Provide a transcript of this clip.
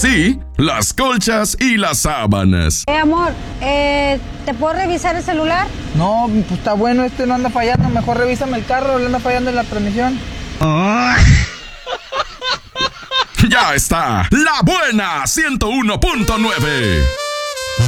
sí, las colchas y las sábanas. Amor, ¿te puedo revisar el celular? No, pues está bueno, no anda fallando. Mejor revísame el carro, le anda fallando en la transmisión. Ya está, La Buena 101.9.